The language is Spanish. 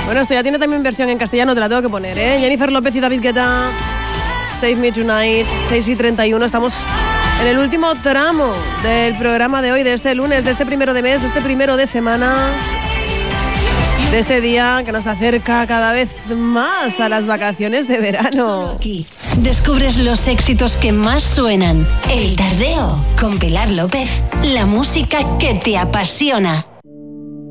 Bueno, esto ya tiene también versión en castellano, te la tengo que poner, ¿eh? Jennifer López y David Guetta, Save Me Tonight, 6:31. Estamos en el último tramo del programa de hoy, de este lunes, de este primero de mes, de este primero de semana, de este día que nos acerca cada vez más a las vacaciones de verano. Aquí descubres los éxitos que más suenan. El Tardeo con Pilar López. La música que te apasiona.